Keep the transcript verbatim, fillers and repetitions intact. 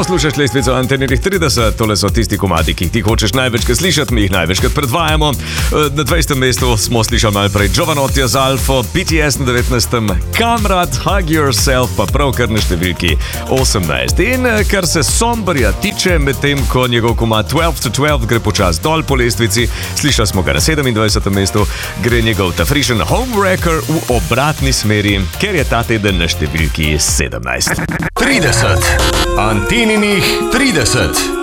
Poslušaš lestvico Anteninih trideset, tole so tisti komadi, ki jih ti hočeš največkrat slišati, mi jih največkrat predvajamo. Na dvajsetem mestu smo slišali malo prej Jovanotija z Alfo, B T S na devetnajstem, Kamrad, Hug Yourself, pa prav kar na številki osemnajst. In kar se Sombrja tiče, medtem ko njegov komad dvanajst to dvanajst gre počas dol po lestvici, slišali smo ga na sedemindvajsetem mestu, gre njegov tafrišen Homewrecker v obratni smeri, ker je ta teden na številki sedemnajst. trideset. Anteninih trideset.